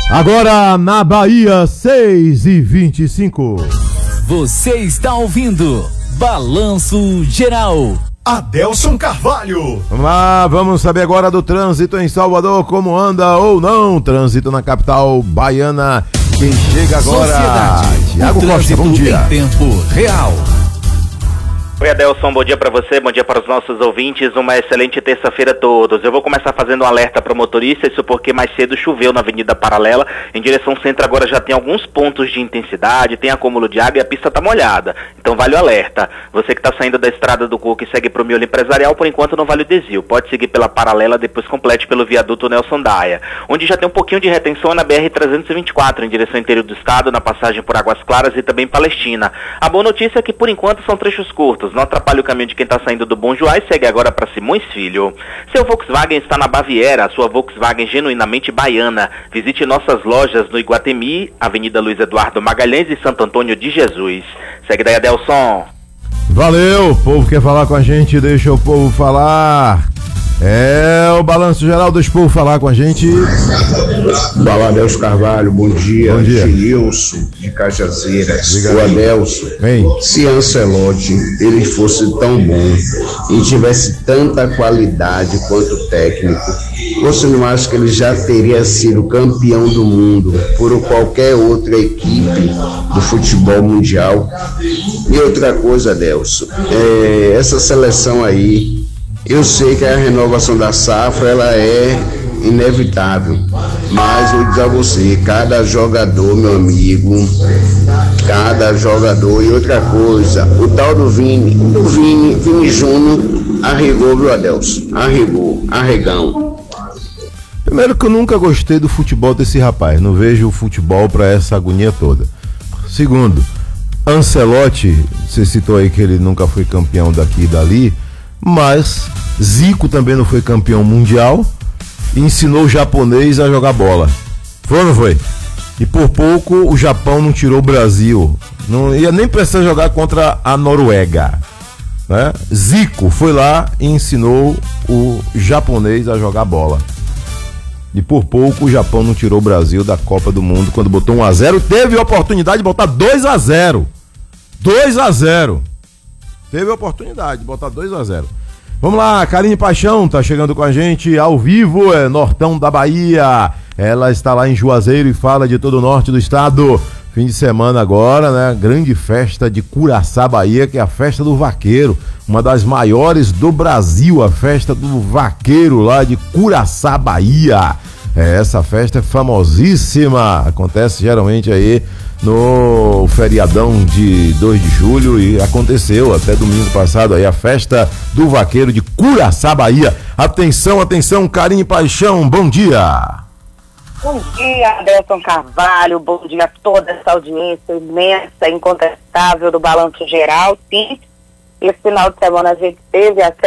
Agora na Bahia, 6h25. Você está ouvindo Balanço Geral. Adelson Carvalho. Vamos lá, vamos saber agora do trânsito em Salvador, como anda ou não. Trânsito na capital baiana. Quem chega agora? Tiago Costa, bom dia. Em tempo real. Oi, Adelson, bom dia para você, bom dia para os nossos ouvintes, uma excelente terça-feira a todos. Eu vou começar fazendo um alerta para o motorista, isso porque mais cedo choveu na Avenida Paralela, em direção centro agora já tem alguns pontos de intensidade, tem acúmulo de água e a pista está molhada, então vale o alerta. Você que está saindo da Estrada do Coco e segue para o miolo empresarial, por enquanto não vale o desvio, pode seguir pela Paralela, depois complete pelo viaduto Nelson Daia, onde já tem um pouquinho de retenção na BR-324, em direção interior do estado, na passagem por Águas Claras e também Palestina. A boa notícia é que por enquanto são trechos curtos, não atrapalha o caminho de quem está saindo do Bom Joá e segue agora para Simões Filho. Seu Volkswagen está na Baviera, a sua Volkswagen genuinamente baiana. Visite nossas lojas no Iguatemi, Avenida Luiz Eduardo Magalhães e Santo Antônio de Jesus. Segue daí, Adelson. Valeu, o povo quer falar com a gente, deixa o povo falar. É o Balanço Geral, deixa o povo falar com a gente. Fala, Adelson Carvalho, bom dia. Bom dia. Nilson de Cajazeiras. Obrigado. O Adelson, se Ancelotti ele fosse tão bom e tivesse tanta qualidade quanto técnico, você não acha que ele já teria sido campeão do mundo por qualquer outra equipe do futebol mundial? E outra coisa, Adelson, essa seleção aí, eu sei que a renovação da safra ela é inevitável, mas vou dizer a você, cada jogador, meu amigo, cada jogador. E outra coisa, o tal do Vini Júnior arregou, viu, Adelson? Arregão. Primeiro que eu nunca gostei do futebol desse rapaz, não vejo o futebol pra essa agonia toda. Segundo, Ancelotti, você citou aí que ele nunca foi campeão daqui e dali, mas Zico também não foi campeão mundial e ensinou o japonês a jogar bola. Foi ou não foi? E por pouco o Japão não tirou o Brasil. Não ia nem precisar jogar contra a Noruega, né? Zico foi lá e ensinou o japonês a jogar bola. E por pouco o Japão não tirou o Brasil da Copa do Mundo quando botou 1-0. Teve a oportunidade de botar 2-0. 2-0. Teve a oportunidade de botar 2-0. Vamos lá, Karine Paixão tá chegando com a gente ao vivo, Nortão da Bahia. Ela está lá em Juazeiro e fala de todo o norte do estado. Fim de semana agora, né? Grande festa de Curaçá, Bahia, que é a festa do vaqueiro. Uma das maiores do Brasil, a festa do vaqueiro lá de Curaçá, Bahia. Essa festa é famosíssima. Acontece geralmente aí no feriadão de 2 de julho e aconteceu até domingo passado aí a festa do vaqueiro de Curaçá, Bahia. Atenção, atenção, Karine Paixão, bom dia. Bom dia, Adelson Carvalho, bom dia a toda essa audiência imensa, incontestável do Balanço Geral. Sim, esse final de semana a gente teve a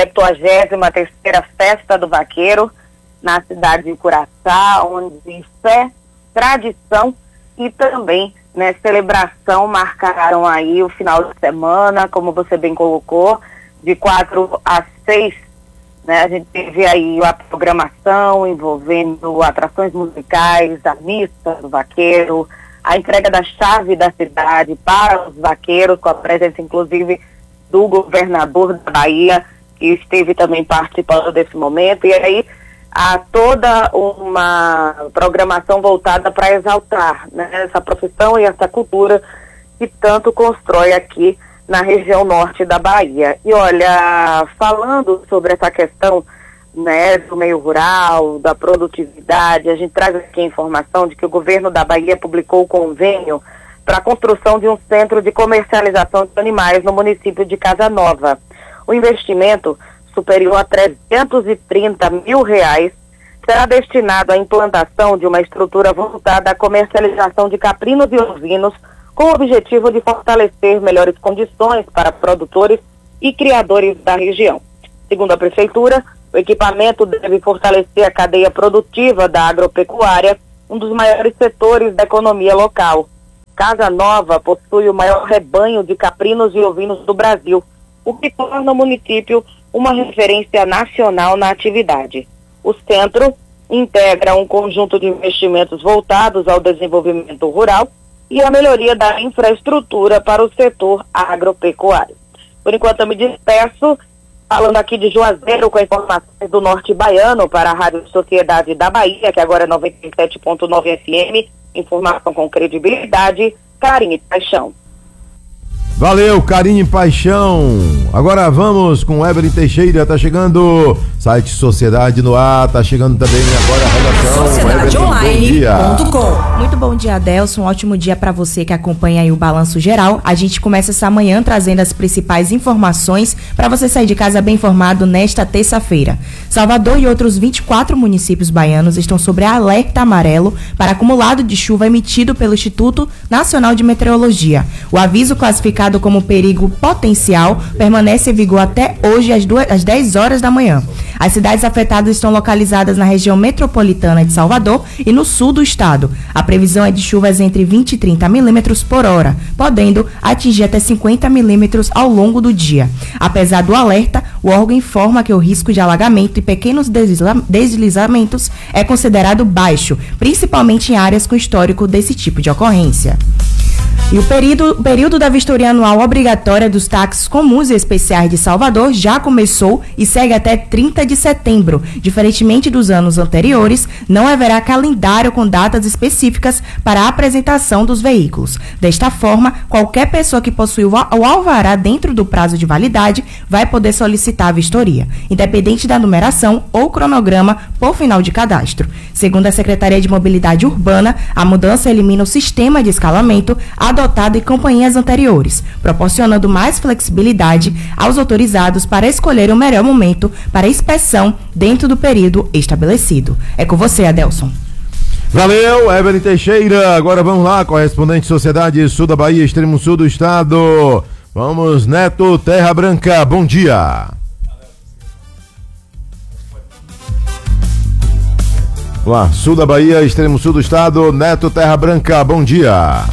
73ª Festa do Vaqueiro na cidade de Curaçá, onde fé, tradição e também, né, celebração marcaram aí o final de semana, como você bem colocou, de 4 a 6, né, a gente teve aí a programação envolvendo atrações musicais, a missa do vaqueiro, a entrega da chave da cidade para os vaqueiros, com a presença inclusive do governador da Bahia, que esteve também participando desse momento, e aí há toda uma programação voltada para exaltar, né, essa profissão e essa cultura que tanto constrói aqui na região norte da Bahia. E olha, falando sobre essa questão, né, do meio rural, da produtividade, a gente traz aqui a informação de que o governo da Bahia publicou o convênio para a construção de um centro de comercialização de animais no município de Casa Nova. O investimento, superior a R$330 mil, será destinado à implantação de uma estrutura voltada à comercialização de caprinos e ovinos, com o objetivo de fortalecer melhores condições para produtores e criadores da região. Segundo a Prefeitura, o equipamento deve fortalecer a cadeia produtiva da agropecuária, um dos maiores setores da economia local. Casa Nova possui o maior rebanho de caprinos e ovinos do Brasil, o que torna o município uma referência nacional na atividade. O centro integra um conjunto de investimentos voltados ao desenvolvimento rural e à melhoria da infraestrutura para o setor agropecuário. Por enquanto eu me despeço, falando aqui de Juazeiro com informações do Norte Baiano para a Rádio Sociedade da Bahia, que agora é 97.9 FM, informação com credibilidade, carinho e paixão. Valeu, carinho e paixão. Agora vamos com Evelyn Teixeira, tá chegando site Sociedade no ar, tá chegando também agora a redação sociedadeonline.com. Muito bom dia, Adelson, um ótimo dia para você que acompanha aí o Balanço Geral. A gente começa essa manhã trazendo as principais informações para você sair de casa bem informado nesta terça-feira. Salvador e outros 24 municípios baianos estão sob alerta amarelo para acumulado de chuva emitido pelo Instituto Nacional de Meteorologia. O aviso classificado como perigo potencial permanece em vigor até hoje às 10 horas da manhã. As cidades afetadas estão localizadas na região metropolitana de Salvador e no sul do estado. A previsão é de chuvas entre 20 e 30 milímetros por hora, podendo atingir até 50 milímetros ao longo do dia. Apesar do alerta, o órgão informa que o risco de alagamento e pequenos deslizamentos é considerado baixo, principalmente em áreas com histórico desse tipo de ocorrência. E o período da vistoria anual obrigatória dos táxis comuns e especiais de Salvador já começou e segue até 30 de setembro. Diferentemente dos anos anteriores, não haverá calendário com datas específicas para a apresentação dos veículos. Desta forma, qualquer pessoa que possui o alvará dentro do prazo de validade vai poder solicitar a vistoria, independente da numeração ou cronograma por final de cadastro. Segundo a Secretaria de Mobilidade Urbana, a mudança elimina o sistema de escalamento adotado em companhias anteriores, proporcionando mais flexibilidade aos autorizados para escolher o melhor momento para inspeção dentro do período estabelecido. É com você, Adelson. Valeu, Evelyn Teixeira. Agora vamos lá, correspondente Sociedade Sul da Bahia, extremo sul do estado. Vamos, Neto Terra Branca, bom dia. Lá, sul da Bahia, extremo sul do estado, Neto Terra Branca, bom dia.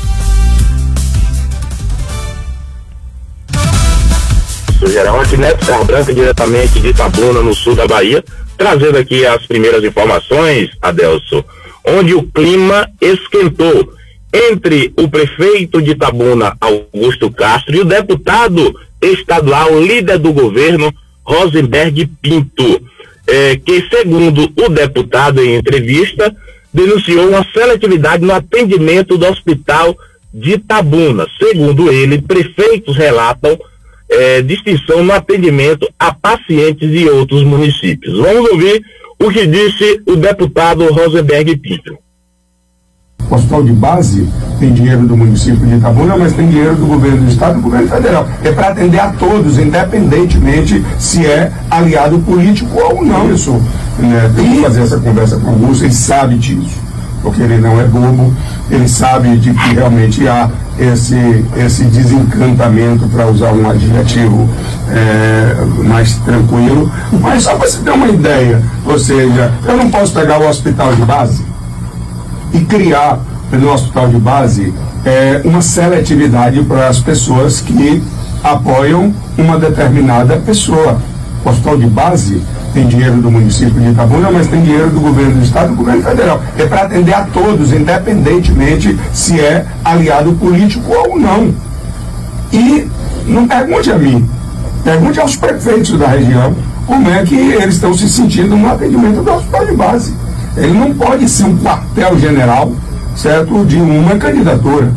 Geral, aqui Neto Terra Branca, diretamente de Itabuna, no sul da Bahia, trazendo aqui as primeiras informações, Adelson, onde o clima esquentou entre o prefeito de Itabuna, Augusto Castro, e o deputado estadual, líder do governo, Rosenberg Pinto, que, segundo o deputado em entrevista, denunciou uma seletividade no atendimento do hospital de Itabuna. Segundo ele, prefeitos relatam distinção no atendimento a pacientes de outros municípios. Vamos ouvir o que disse o deputado Rosenberg Pinto. O hospital de base tem dinheiro do município de Itabuna, mas tem dinheiro do governo do estado e do governo federal. É para atender a todos, independentemente se é aliado político ou não. Isso, né, tem que fazer essa conversa com o Augusto, ele sabe disso, porque ele não é bobo, ele sabe de que realmente há esse desencantamento, para usar um adjetivo mais tranquilo. Mas só para você ter uma ideia, ou seja, eu não posso pegar o hospital de base e criar no hospital de base uma seletividade para as pessoas que apoiam uma determinada pessoa. O hospital de base tem dinheiro do município de Itabuna, mas tem dinheiro do governo do estado e do governo federal. É para atender a todos, independentemente se é aliado político ou não. E não pergunte a mim, pergunte aos prefeitos da região como é que eles estão se sentindo no atendimento do hospital de base. Ele não pode ser um quartel-general, certo, de uma candidatura.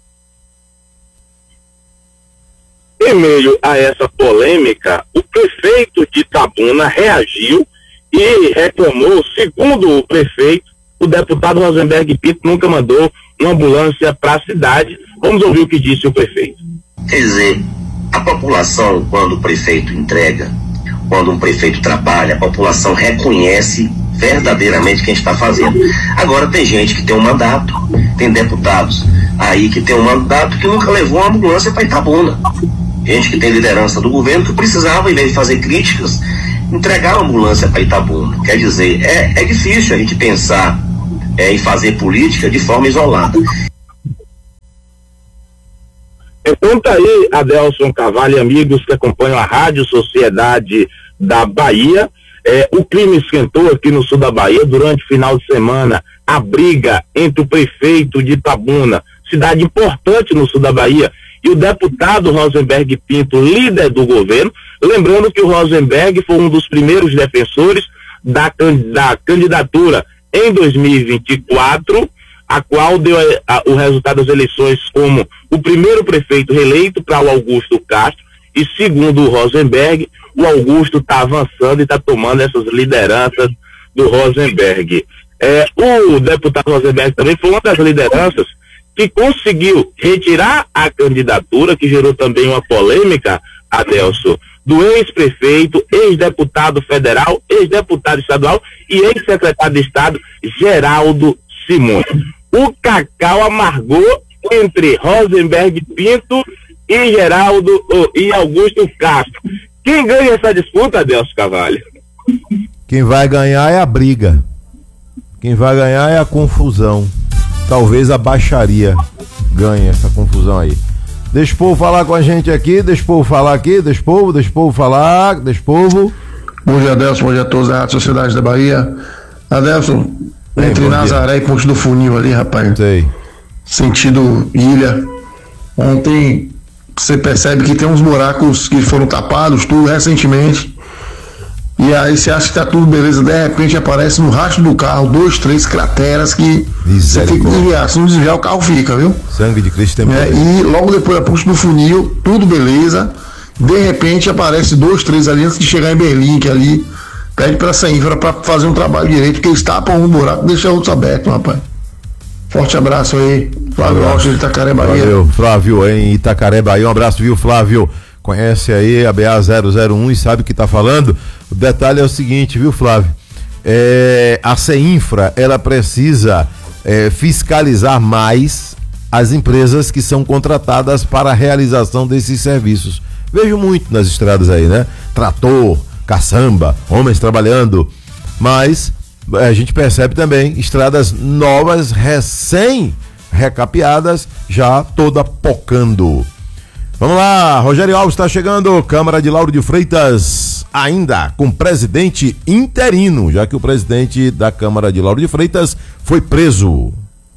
Em meio a essa polêmica, o prefeito de Itabuna reagiu e reclamou, segundo o prefeito, o deputado Rosenberg Pinto nunca mandou uma ambulância para a cidade. Vamos ouvir o que disse o prefeito. Quer dizer, a população, quando o prefeito entrega, quando um prefeito trabalha, a população reconhece verdadeiramente quem está fazendo. Agora tem gente que tem um mandato, tem deputados aí que tem um mandato que nunca levou uma ambulância para Itabuna. Gente que tem liderança do governo que precisava, em vez de fazer críticas, entregar a ambulância para Itabuna. Quer dizer, é difícil a gente pensar em fazer política de forma isolada. Então tá aí, Adelson Carvalho e amigos que acompanham a Rádio Sociedade da Bahia, O clima esquentou aqui no sul da Bahia durante o final de semana. A briga entre o prefeito de Itabuna, cidade importante no sul da Bahia, e o deputado Rosenberg Pinto, líder do governo. Lembrando que o Rosenberg foi um dos primeiros defensores da candidatura em 2024, a qual deu o resultado das eleições como o primeiro prefeito reeleito para o Augusto Castro, e segundo o Rosenberg, o Augusto está avançando e está tomando essas lideranças do Rosenberg. O deputado Rosenberg também foi uma das lideranças que conseguiu retirar a candidatura, que gerou também uma polêmica, Adelson, do ex-prefeito, ex-deputado federal, ex-deputado estadual e ex-secretário de Estado, Geraldo Simões. O cacau amargou entre Rosenberg Pinto e Geraldo e Augusto Castro. Quem ganha essa disputa, Adelson Carvalho? Quem vai ganhar é a briga. Quem vai ganhar é a confusão. Talvez a baixaria ganhe essa confusão aí. Deixa o povo falar com a gente aqui, deixa o povo falar aqui, deixa o povo falar, deixa o povo. Bom dia, Adelson, bom dia a todos da Rádio Sociedade da Bahia. Adelson, entre Nazaré e Ponte do Funil ali, rapaz. Sei. Sentido ilha. Ontem você percebe que tem uns buracos que foram tapados, tudo recentemente. E aí você acha que tá tudo beleza, de repente aparece no rastro do carro 2, 3 crateras que você tem que desviar. Se não desviar, o carro fica, viu? Sangue de Cristo tem poder. E logo depois da Ponte do Funil, tudo beleza. De repente aparece 2, 3 ali antes de chegar em Berlim, que ali pede pra Sainfra pra fazer um trabalho direito, porque eles tapam um buraco e deixam outros abertos, rapaz. Forte abraço aí, Flávio Rocha de Itacaré, Bahia. Valeu, Flávio em Itacaré, Bahia. Um abraço, viu, Flávio? Conhece aí a BA-001 e sabe o que está falando. O detalhe é o seguinte, viu, Flávio? A Sainfra, ela precisa fiscalizar mais as empresas que são contratadas para a realização desses serviços. Vejo muito nas estradas aí, né? Trator, caçamba, homens trabalhando, mas a gente percebe também estradas novas, recém-recapeadas, já toda pocando. Vamos lá, Rogério Alves está chegando, Câmara de Lauro de Freitas, ainda com presidente interino, já que o presidente da Câmara de Lauro de Freitas foi preso.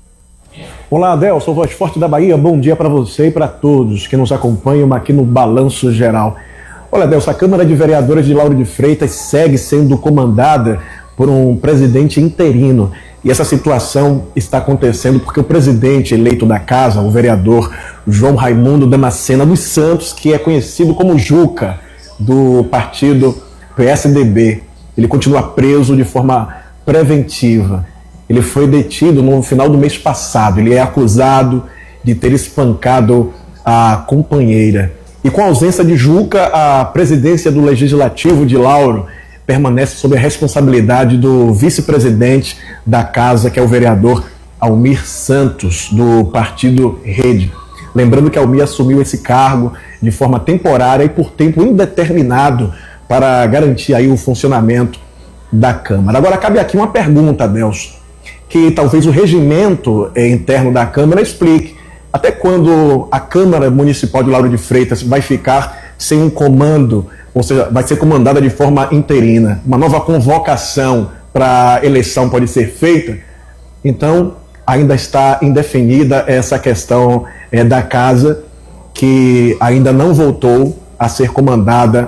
Olá, Adelson, Voz Forte da Bahia, bom dia para você e para todos que nos acompanham aqui no Balanço Geral. Olha, Adelson, a Câmara de Vereadores de Lauro de Freitas segue sendo comandada por um presidente interino. E essa situação está acontecendo porque o presidente eleito da casa, o vereador João Raimundo Damascena dos Santos, que é conhecido como Juca, do partido PSDB, ele continua preso de forma preventiva. Ele foi detido no final do mês passado. Ele é acusado de ter espancado a companheira. E com a ausência de Juca, a presidência do Legislativo de Lauro permanece sob a responsabilidade do vice-presidente da casa, que é o vereador Almir Santos, do partido Rede. Lembrando que Almir assumiu esse cargo de forma temporária e por tempo indeterminado para garantir aí o funcionamento da Câmara. Agora, cabe aqui uma pergunta, Adelson, que talvez o regimento interno da Câmara explique. Até quando a Câmara Municipal de Lauro de Freitas vai ficar sem um comando, ou seja, vai ser comandada de forma interina? Uma nova convocação para eleição pode ser feita? Então, ainda está indefinida essa questão da casa, que ainda não voltou a ser comandada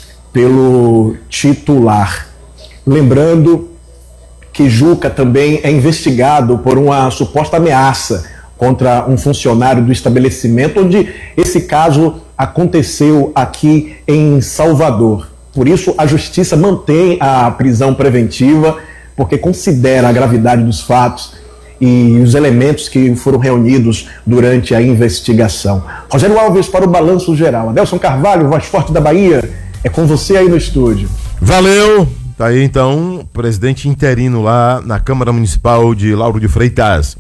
pelo titular. Lembrando que Juca também é investigado por uma suposta ameaça contra um funcionário do estabelecimento, onde esse caso aconteceu aqui em Salvador. Por isso, a Justiça mantém a prisão preventiva, porque considera a gravidade dos fatos e os elementos que foram reunidos durante a investigação. Rogério Alves para o Balanço Geral. Adelson Carvalho, Voz Forte da Bahia, é com você aí no estúdio. Valeu! Tá aí então, presidente interino lá na Câmara Municipal de Lauro de Freitas.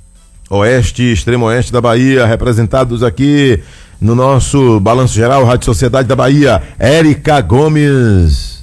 Oeste, extremo oeste da Bahia, representados aqui no nosso Balanço Geral, Rádio Sociedade da Bahia, Érica Gomes.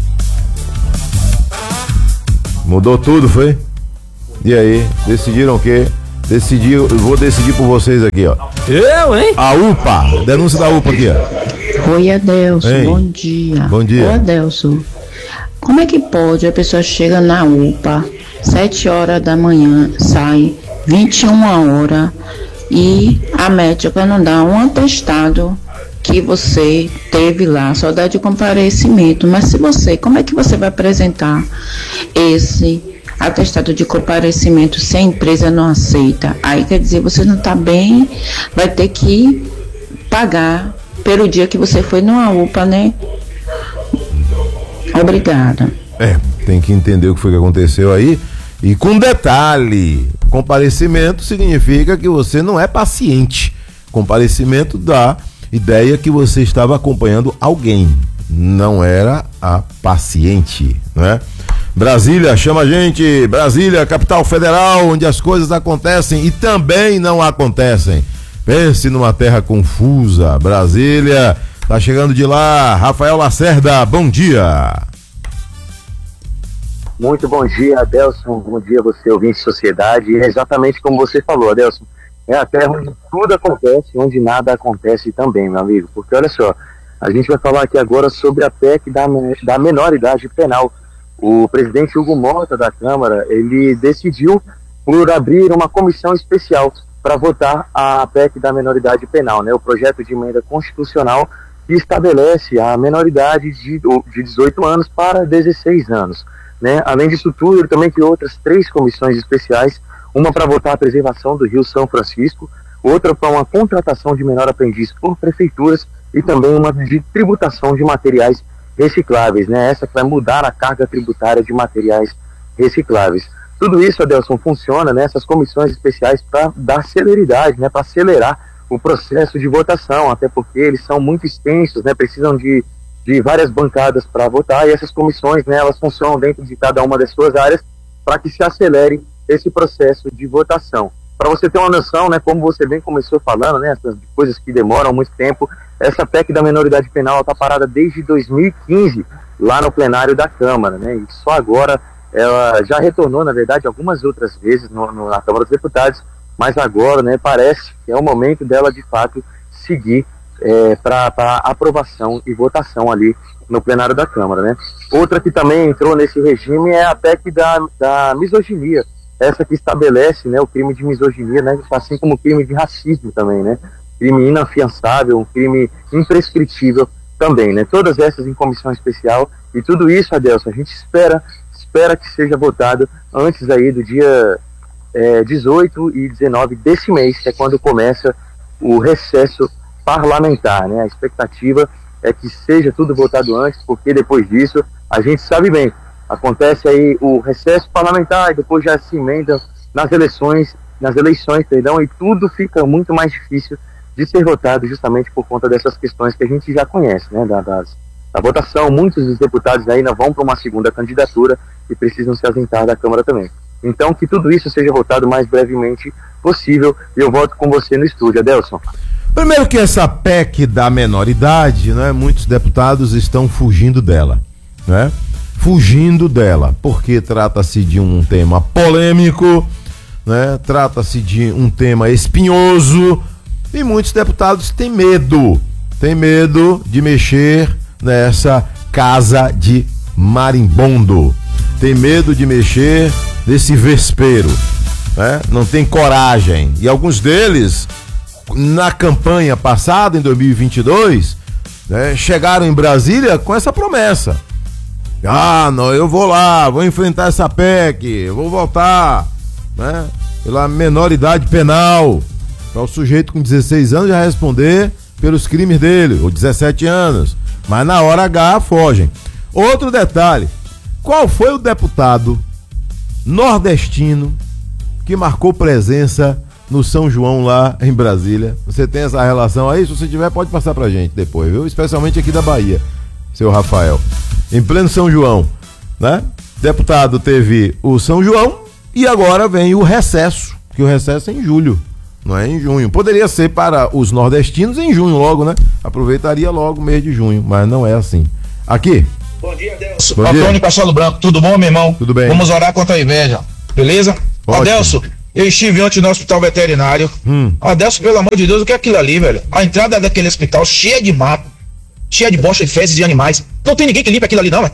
Mudou tudo, foi? E aí, decidiram o quê? Vou decidir por vocês aqui, ó. Eu, hein? A UPA, denúncia da UPA aqui, ó. Oi, Adelson, Ei. bom dia. Bom dia. Ô, Adelson, Como é que pode a pessoa chega na UPA 7 horas da manhã, sai 21 horas e a médica não dá um atestado que você teve lá, só dá de comparecimento. Mas como é que você vai apresentar esse atestado de comparecimento se a empresa não aceita? Aí quer dizer, você não está bem, vai ter que pagar pelo dia que você foi numa UPA, né? Obrigada. Tem que entender o que foi que aconteceu aí. E com detalhe, comparecimento significa que você não é paciente. Comparecimento dá ideia que você estava acompanhando alguém, não era a paciente, né? Brasília, chama a gente, Brasília, capital federal, onde as coisas acontecem e também não acontecem. Pense numa terra confusa. Brasília, tá chegando de lá, Rafael Lacerda, bom dia. Muito bom dia, Adelson, bom dia você, ouvinte de sociedade, e é exatamente como você falou, Adelson, é a terra onde tudo acontece, onde nada acontece também, meu amigo, porque olha só, a gente vai falar aqui agora sobre a PEC da menoridade penal. O presidente Hugo Mota da Câmara, ele decidiu por abrir uma comissão especial para votar a PEC da menoridade penal, né? O projeto de emenda constitucional que estabelece a menoridade de 18 anos para 16 anos. Né? Além disso tudo, ele também criou outras 3 comissões especiais, uma para votar a preservação do Rio São Francisco, outra para uma contratação de menor aprendiz por prefeituras e também uma de tributação de materiais recicláveis, né? Essa que vai mudar a carga tributária de materiais recicláveis. Tudo isso, Adelson, funciona nessas comissões especiais para dar celeridade, né? Para acelerar o processo de votação, até porque eles são muito extensos, né? Precisam de várias bancadas para votar, e essas comissões, né, elas funcionam dentro de cada uma das suas áreas para que se acelere esse processo de votação. Para você ter uma noção, né, como você bem começou falando, né, essas coisas que demoram muito tempo, essa PEC da menoridade penal está parada desde 2015 lá no plenário da Câmara, né, e só agora ela já retornou, na verdade, algumas outras vezes na Câmara dos Deputados, mas agora, né, parece que é o momento dela de fato seguir para aprovação e votação ali no plenário da Câmara, né? Outra que também entrou nesse regime é a PEC da misoginia, essa que estabelece, né, o crime de misoginia, né, assim como o crime de racismo também, né? Crime inafiançável, um crime imprescritível também, né? Todas essas em comissão especial, e tudo isso, Adelson, a gente espera que seja votado antes aí do dia 18 e 19 desse mês, que é quando começa o recesso parlamentar, né? A expectativa é que seja tudo votado antes, porque depois disso, a gente sabe bem, acontece aí o recesso parlamentar e depois já se emenda nas eleições, e tudo fica muito mais difícil de ser votado justamente por conta dessas questões que a gente já conhece, né? Da votação, muitos dos deputados ainda vão para uma segunda candidatura e precisam se ausentar da Câmara também. Então, que tudo isso seja votado o mais brevemente possível, e eu volto com você no estúdio, Adelson. Primeiro que essa PEC da menoridade, né, muitos deputados estão fugindo dela, né? Fugindo dela, porque trata-se de um tema polêmico, né? Trata-se de um tema espinhoso e muitos deputados têm medo de mexer nessa casa de marimbondo, tem medo de mexer nesse vespeiro, né? Não tem coragem, e alguns deles na campanha passada, em 2022, né, chegaram em Brasília com essa promessa: não, eu vou lá, vou enfrentar essa PEC, vou votar, né, pela menoridade penal, para o sujeito com 16 anos já responder pelos crimes dele, ou 17 anos, mas na hora H fogem. Outro detalhe: qual foi o deputado nordestino que marcou presença no São João lá em Brasília? Você tem essa relação aí? Se você tiver, pode passar pra gente depois, viu? Especialmente aqui da Bahia, seu Rafael. Em pleno São João, né? Deputado teve o São João e agora vem o recesso, que o recesso é em julho, não é em junho. Poderia ser para os nordestinos em junho logo, né? Aproveitaria logo o mês de junho, mas não é assim. Aqui. Bom dia, Adelson. Antônio Castelo Branco, tudo bom, meu irmão? Tudo bem. Vamos orar contra a inveja, beleza? Ótimo. Adelson, eu estive ontem no hospital veterinário. Adelson, pelo amor de Deus, o que é aquilo ali, velho? A entrada daquele hospital cheia de mato, cheia de bosta e fezes de animais. Não tem ninguém que limpe aquilo ali, não, velho.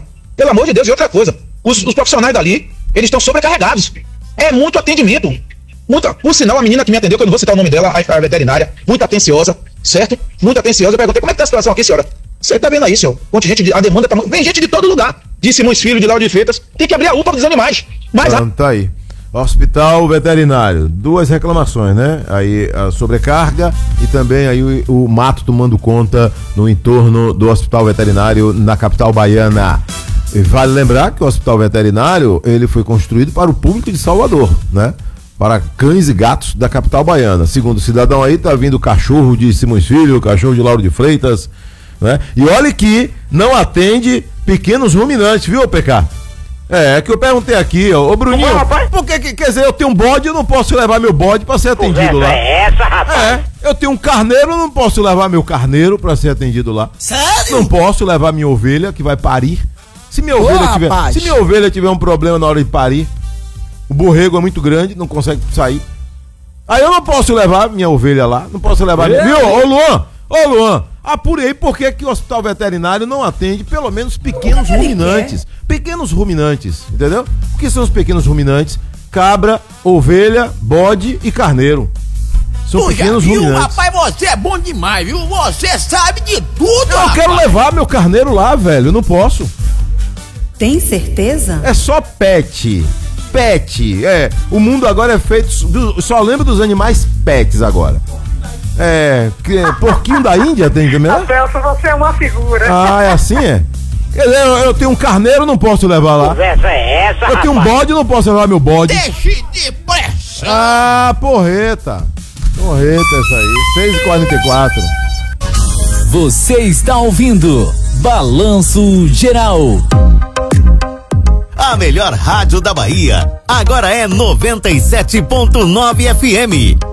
Pelo amor de Deus, e outra coisa, os profissionais dali, eles estão sobrecarregados. É muito atendimento. Por sinal, a menina que me atendeu, que eu não vou citar o nome dela, a veterinária, muito atenciosa, certo? Muito atenciosa. Eu perguntei, como é que tá a situação aqui, senhora? Você tá vendo aí, senhor? A demanda tá... Vem gente de todo lugar. De Simões Filho, de Lauro de Freitas. Tem que abrir a UPA dos animais. Mas tá aí. Hospital Veterinário, 2 reclamações, né? Aí a sobrecarga e também aí o mato tomando conta no entorno do Hospital Veterinário na capital baiana. E vale lembrar que o Hospital Veterinário, ele foi construído para o público de Salvador, né? Para cães e gatos da capital baiana. Segundo o cidadão aí, tá vindo cachorro de Simões Filho, cachorro de Lauro de Freitas, né? E olha que não atende pequenos ruminantes, viu, PK? É que eu perguntei aqui, ó, ô Bruninho, por que, quer dizer, eu tenho um bode, eu não posso levar meu bode pra ser atendido lá? É essa, rapaz? Eu tenho um carneiro, eu não posso levar meu carneiro pra ser atendido lá. Sério? Não posso levar minha ovelha que vai parir. Se minha ovelha tiver um problema na hora de parir, o borrego é muito grande, não consegue sair. Aí eu não posso levar minha ovelha lá, não posso levar... Viu, ô Luan, apure aí por que o Hospital Veterinário não atende pelo menos pequenos ruminantes. Pequenos ruminantes, entendeu? O que são os pequenos ruminantes? Cabra, ovelha, bode e carneiro. São pequenos ruminantes. Rapaz, você é bom demais, viu? Você sabe de tudo, Eu quero levar meu carneiro lá, velho, eu não posso. Tem certeza? É só pet. O mundo agora é feito, só lembra dos animais pets agora. Porquinho da Índia tem também, né? Celso, você é uma figura. Ah, é assim, é? Eu tenho um carneiro, não posso levar lá. Conversa é essa, Eu tenho um bode, não posso levar meu bode. Deixe de pressa. Ah, porreta essa aí, 6h44. Você está ouvindo Balanço Geral. A melhor rádio da Bahia, agora é 97.9 FM.